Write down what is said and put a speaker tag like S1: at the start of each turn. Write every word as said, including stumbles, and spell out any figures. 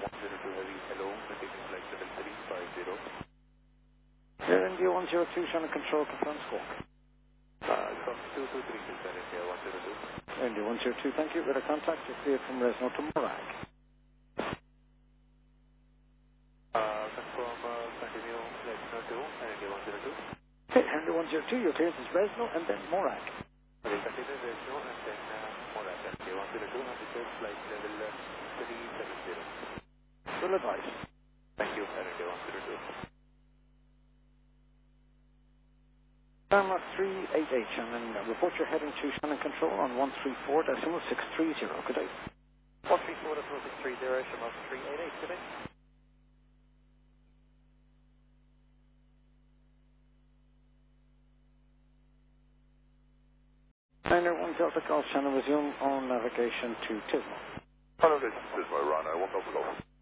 S1: one zero two Heavy, hello, we're taking flight level three five zero.
S2: Here India one zero two, Shannon Control, confirm squawk.
S1: Uh, from two two three two, Sir India one zero two.
S2: India one zero two, thank you. Radar contact, you're cleared from Resno to Morag.
S1: Uh, confirm, uh, continue, let's go to India one zero two.
S2: Okay, India one zero two, you're cleared as Resno and then Morag.
S1: Okay, continue, let's go, and then uh, Morag, India one zero two, and this is flight level uh, three seven zero.
S2: Full advice.
S1: Thank you, Sir India one zero two.
S2: Shamrock three eight eight, Shannon. Uh, report you're heading to Shannon Control on one three four decimal six three zero. Good day.
S1: one three four decimal six three zero, Shamrock three eight eight, good day.
S2: nine oh one Delta Golf, Shannon, resume on navigation to Tismo.
S3: Hello, this is my Rana. I will go.